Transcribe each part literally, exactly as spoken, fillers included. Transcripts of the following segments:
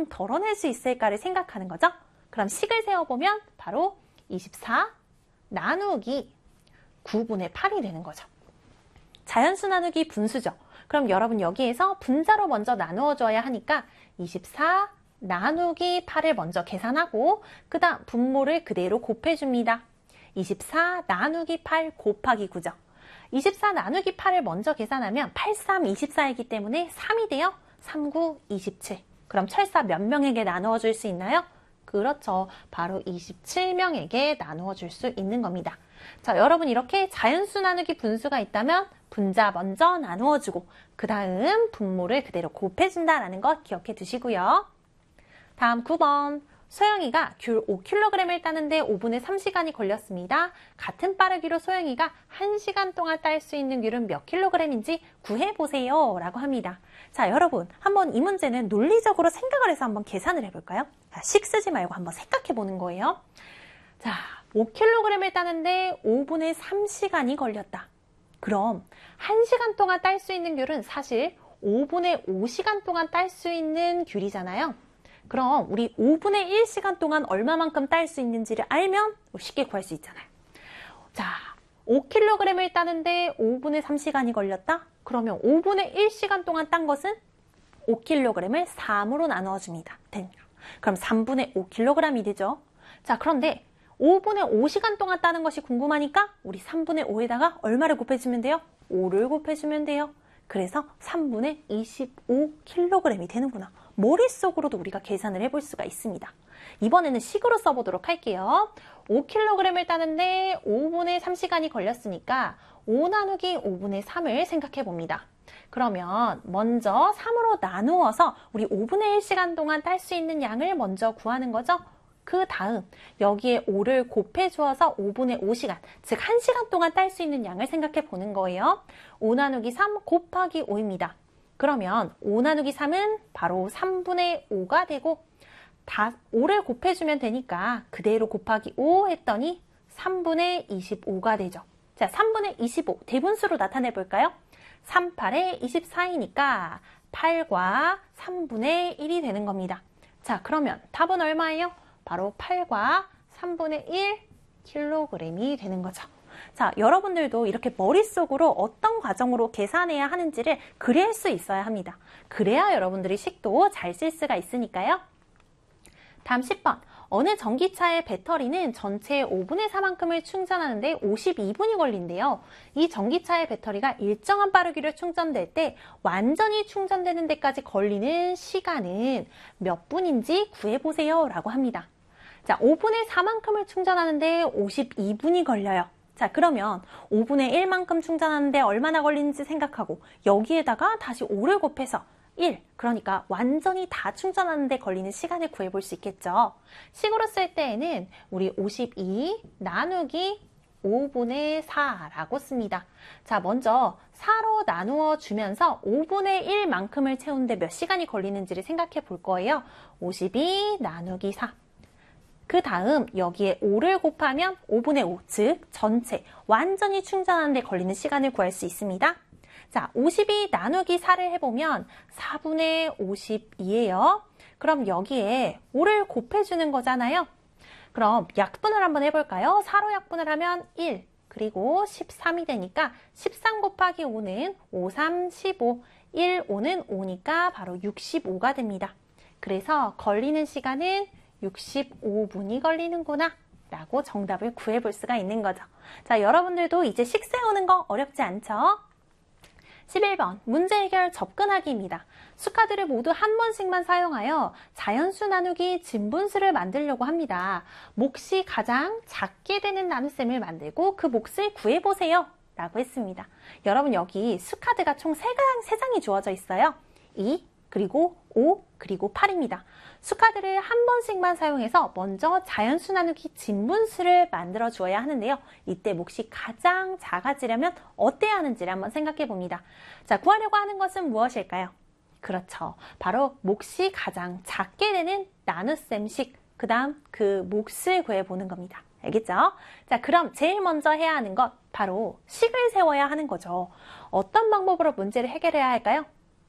덜어낼 수 있을까를 생각하는 거죠. 그럼 식을 세어보면 바로 이십사 나누기 구분의 팔이 되는 거죠. 자연수 나누기 분수죠. 그럼 여러분 여기에서 분자로 먼저 나누어 줘야 하니까 이십사 나누기 팔을 먼저 계산하고 그 다음 분모를 그대로 곱해줍니다. 이십사 나누기 팔 곱하기 구죠. 이십사 나누기 팔을 먼저 계산하면 팔, 삼, 이십사이기 때문에 삼이 돼요. 삼, 구, 이십칠. 그럼 철사 몇 명에게 나누어 줄 수 있나요? 그렇죠. 바로 이십칠 명에게 나누어 줄 수 있는 겁니다. 자, 여러분 이렇게 자연수 나누기 분수가 있다면 분자 먼저 나누어 주고 그 다음 분모를 그대로 곱해준다라는 거 기억해 두시고요. 다음 구 번. 소영이가 귤 오 킬로그램을 따는데 오 분의 삼 시간이 걸렸습니다. 같은 빠르기로 소영이가 한 시간 동안 딸 수 있는 귤은 몇 킬로그램인지 구해보세요 라고 합니다. 자, 여러분 한번 이 문제는 논리적으로 생각을 해서 한번 계산을 해볼까요? 자, 식 쓰지 말고 한번 생각해 보는 거예요. 자, 오 킬로그램을 따는데 오 분의 삼 시간이 걸렸다. 그럼 한 시간 동안 딸 수 있는 귤은 사실 오 분의 오 시간 동안 딸 수 있는 귤이잖아요. 그럼 우리 오 분의 일 시간 동안 얼마만큼 딸 수 있는지를 알면 쉽게 구할 수 있잖아요. 자, 오 킬로그램을 따는데 오 분의 삼 시간이 걸렸다? 그러면 오 분의 일 시간 동안 딴 것은 오 킬로그램을 삼으로 나누어 줍니다. 그럼 삼 분의 오 킬로그램이 되죠. 자, 그런데 오 분의 오 시간 동안 따는 것이 궁금하니까 우리 삼 분의 오에다가 얼마를 곱해주면 돼요? 오를 곱해주면 돼요. 그래서 삼 분의 이십오 킬로그램이 되는구나. 머릿속으로도 우리가 계산을 해볼 수가 있습니다. 이번에는 식으로 써보도록 할게요. 오 킬로그램을 따는데 오 분의 삼 시간이 걸렸으니까 오 나누기 오 분의 삼을 생각해 봅니다. 그러면 먼저 삼으로 나누어서 우리 오 분의 일 시간 동안 딸 수 있는 양을 먼저 구하는 거죠. 그 다음 여기에 오를 곱해 주어서 오 분의 오 시간, 즉 한 시간 동안 딸 수 있는 양을 생각해 보는 거예요. 오 나누기 삼 곱하기 오입니다. 그러면 오 나누기 삼은 바로 삼 분의 오가 되고 다 오를 곱해주면 되니까 그대로 곱하기 오 했더니 삼 분의 이십오가 되죠. 자, 삼 분의 이십오 대분수로 나타내 볼까요? 삼, 팔에 이십사이니까 팔과 삼 분의 일이 되는 겁니다. 자, 그러면 답은 얼마예요? 바로 팔과 삼 분의 일 킬로그램이 되는 거죠. 자, 여러분들도 이렇게 머릿속으로 어떤 과정으로 계산해야 하는지를 그릴 수 있어야 합니다. 그래야 여러분들이 식도 잘 쓸 수가 있으니까요. 다음 십 번. 어느 전기차의 배터리는 전체 오 분의 사만큼을 충전하는데 오십이 분이 걸린대요. 이 전기차의 배터리가 일정한 빠르기로 충전될 때 완전히 충전되는 데까지 걸리는 시간은 몇 분인지 구해보세요 라고 합니다. 자, 오 분의 사만큼을 충전하는데 오십이 분이 걸려요. 자, 그러면 오 분의 일만큼 충전하는데 얼마나 걸리는지 생각하고 여기에다가 다시 오를 곱해서 일, 그러니까 완전히 다 충전하는데 걸리는 시간을 구해볼 수 있겠죠. 식으로 쓸 때에는 우리 오십이 나누기 오 분의 사라고 씁니다. 자, 먼저 사로 나누어 주면서 오 분의 일만큼을 채우는데 몇 시간이 걸리는지를 생각해 볼 거예요. 오십이 나누기 사. 그 다음 여기에 오를 곱하면 오 분의 오, 즉 전체 완전히 충전하는데 걸리는 시간을 구할 수 있습니다. 자, 오십이 나누기 사를 해보면 사 분의 오십이에요. 그럼 여기에 오를 곱해주는 거잖아요. 그럼 약분을 한번 해볼까요? 사로 약분을 하면 일, 그리고 십삼이 되니까 십삼 곱하기 오는 오, 삼, 십오, 일, 오는 오니까 바로 육십오가 됩니다. 그래서 걸리는 시간은 육십오 분이 걸리는구나 라고 정답을 구해볼 수가 있는 거죠. 자, 여러분들도 이제 식 세우는 거 어렵지 않죠? 십일 번 문제 해결 접근하기입니다. 수카드를 모두 한 번씩만 사용하여 자연수 나누기 진분수를 만들려고 합니다. 몫이 가장 작게 되는 나눗셈을 만들고 그 몫을 구해보세요 라고 했습니다. 여러분 여기 수카드가 총 세 장이 주어져 있어요. 이, 그리고 오, 그리고 팔입니다. 수카드를 한 번씩만 사용해서 먼저 자연수 나누기 진분수를 만들어 주어야 하는데요. 이때 몫이 가장 작아지려면 어때야 하는지를 한번 생각해 봅니다. 자, 구하려고 하는 것은 무엇일까요? 그렇죠. 바로 몫이 가장 작게 되는 나눗셈식, 그 다음 그 몫을 구해보는 겁니다. 알겠죠? 자, 그럼 제일 먼저 해야 하는 것, 바로 식을 세워야 하는 거죠. 어떤 방법으로 문제를 해결해야 할까요? 자,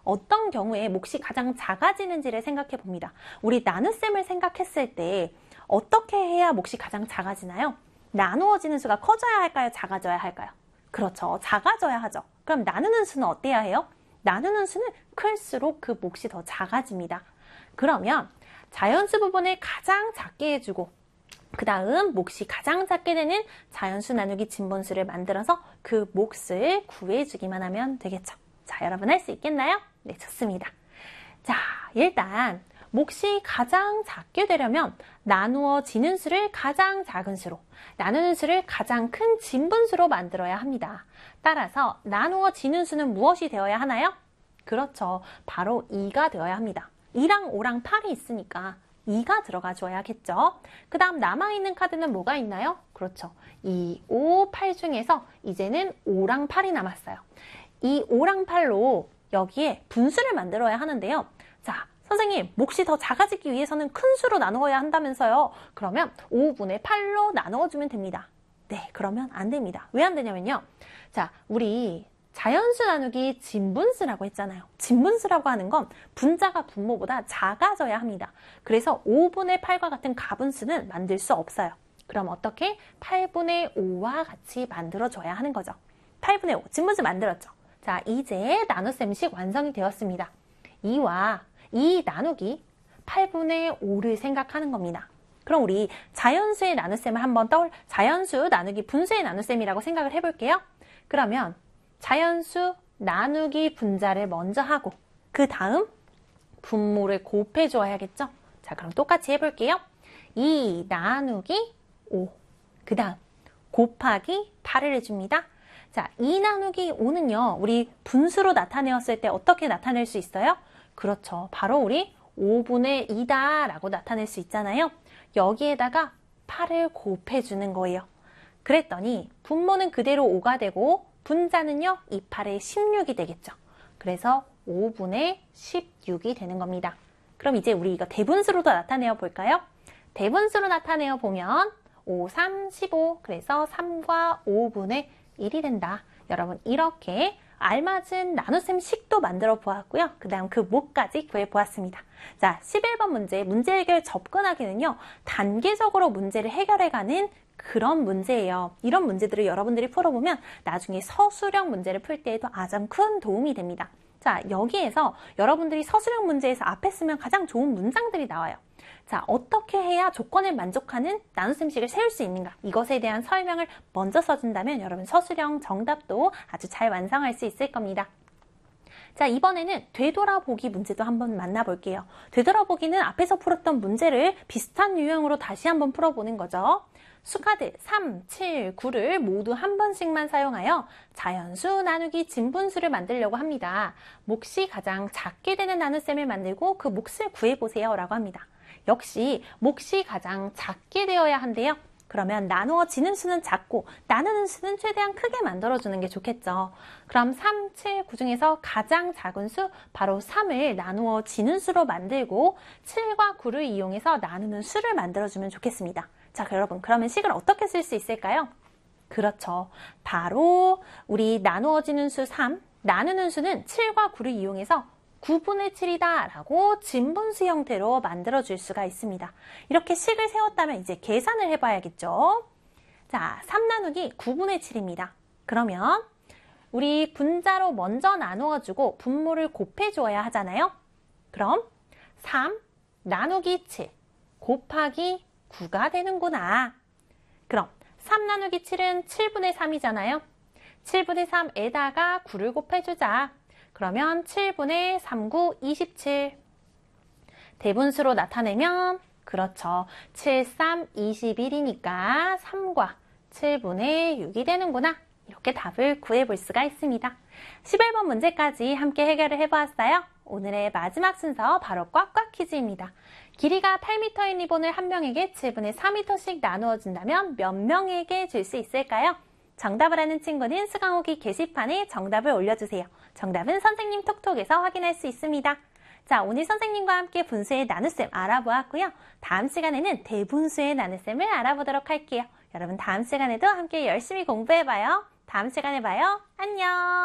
어떤 경우에 몫이 가장 작아지는지를 생각해 봅니다. 우리 나눗셈을 생각했을 때 어떻게 해야 몫이 가장 작아지나요? 나누어지는 수가 커져야 할까요? 작아져야 할까요? 그렇죠. 작아져야 하죠. 그럼 나누는 수는 어때야 해요? 나누는 수는 클수록 그 몫이 더 작아집니다. 그러면 자연수 부분을 가장 작게 해주고 그 다음 몫이 가장 작게 되는 자연수 나누기 진분수를 만들어서 그 몫을 구해주기만 하면 되겠죠. 자, 여러분 할 수 있겠나요? 네, 좋습니다. 자, 일단 몫이 가장 작게 되려면 나누어지는 수를 가장 작은 수로, 나누는 수를 가장 큰 진분수로 만들어야 합니다. 따라서 나누어지는 수는 무엇이 되어야 하나요? 그렇죠. 바로 이가 되어야 합니다. 이랑 오랑 팔이 있으니까 이가 들어가 줘야겠죠. 그 다음 남아있는 카드는 뭐가 있나요? 그렇죠. 이, 오, 팔 중에서 이제는 오랑 팔이 남았어요. 이 오랑 팔로 여기에 분수를 만들어야 하는데요. 자, 선생님, 몫이 더 작아지기 위해서는 큰 수로 나누어야 한다면서요. 그러면 오분의 팔로 나누어주면 됩니다. 네, 그러면 안 됩니다. 왜 안 되냐면요. 자, 우리 자연수 나누기 진분수라고 했잖아요. 진분수라고 하는 건 분자가 분모보다 작아져야 합니다. 그래서 오분의 팔과 같은 가분수는 만들 수 없어요. 그럼 어떻게? 팔분의 오와 같이 만들어줘야 하는 거죠. 팔분의 오, 진분수 만들었죠. 자, 이제 나눗셈식 완성이 되었습니다. 이와 이 나누기 팔분의 오를 생각하는 겁니다. 그럼 우리 자연수의 나눗셈을 한번 떠올, 자연수 나누기 분수의 나눗셈이라고 생각을 해볼게요. 그러면 자연수 나누기 분자를 먼저 하고 그 다음 분모를 곱해 줘야겠죠. 자, 그럼 똑같이 해볼게요. 이 나누기 오, 그 다음 곱하기 팔을 해줍니다. 자, 이 나누기 오는요, 우리 분수로 나타내었을 때 어떻게 나타낼 수 있어요? 그렇죠. 바로 우리 오분의 이다 라고 나타낼 수 있잖아요. 여기에다가 팔을 곱해주는 거예요. 그랬더니 분모는 그대로 오가 되고 분자는요, 이 팔에 십육이 되겠죠. 그래서 오분의 십육이 되는 겁니다. 그럼 이제 우리 이거 대분수로도 나타내어 볼까요? 대분수로 나타내어 보면 오, 삼, 십오, 그래서 삼과 오분의 일이 된다. 여러분, 이렇게 알맞은 나눗셈 식도 만들어 보았고요. 그 다음 그 몫까지 구해 보았습니다. 자, 십일 번 문제, 문제 해결 접근하기는요, 단계적으로 문제를 해결해가는 그런 문제예요. 이런 문제들을 여러분들이 풀어보면 나중에 서술형 문제를 풀 때에도 아주 큰 도움이 됩니다. 자, 여기에서 여러분들이 서술형 문제에서 앞에 쓰면 가장 좋은 문장들이 나와요. 자, 어떻게 해야 조건을 만족하는 나눗셈식을 세울 수 있는가? 이것에 대한 설명을 먼저 써준다면 여러분 서술형 정답도 아주 잘 완성할 수 있을 겁니다. 자, 이번에는 되돌아보기 문제도 한번 만나볼게요. 되돌아보기는 앞에서 풀었던 문제를 비슷한 유형으로 다시 한번 풀어보는 거죠. 수카드 삼, 칠, 구를 모두 한 번씩만 사용하여 자연수 나누기 진분수를 만들려고 합니다. 몫이 가장 작게 되는 나눗셈을 만들고 그 몫을 구해보세요 라고 합니다. 역시 몫이 가장 작게 되어야 한대요. 그러면 나누어지는 수는 작고 나누는 수는 최대한 크게 만들어주는 게 좋겠죠. 그럼 삼, 칠, 구 중에서 가장 작은 수 바로 삼을 나누어지는 수로 만들고 칠과 구를 이용해서 나누는 수를 만들어주면 좋겠습니다. 자, 여러분, 그러면 식을 어떻게 쓸 수 있을까요? 그렇죠. 바로 우리 나누어지는 수 삼, 나누는 수는 칠과 구를 이용해서 구분의 칠이다 라고 진분수 형태로 만들어줄 수가 있습니다. 이렇게 식을 세웠다면 이제 계산을 해봐야겠죠. 자, 삼 나누기 구분의 칠입니다. 그러면 우리 분자로 먼저 나누어주고 분모를 곱해줘야 하잖아요. 그럼 삼 나누기 칠 곱하기 구가 되는구나. 그럼 삼 나누기 칠은 칠분의 삼이잖아요. 칠분의 삼에다가 구를 곱해주자. 그러면 칠분의 삼, 구, 이십칠. 대분수로 나타내면 그렇죠. 칠, 삼, 이십일이니까 삼과 칠분의 육이 되는구나. 이렇게 답을 구해볼 수가 있습니다. 십일 번 문제까지 함께 해결을 해보았어요. 오늘의 마지막 순서 바로 꽉꽉 퀴즈입니다. 길이가 팔 미터인 리본을 한 명에게 칠분의 사 미터씩 나누어 준다면 몇 명에게 줄 수 있을까요? 정답을 아는 친구는 수강후기 게시판에 정답을 올려주세요. 정답은 선생님 톡톡에서 확인할 수 있습니다. 자, 오늘 선생님과 함께 분수의 나눗셈 알아보았고요. 다음 시간에는 대분수의 나눗셈을 알아보도록 할게요. 여러분 다음 시간에도 함께 열심히 공부해봐요. 다음 시간에 봐요. 안녕.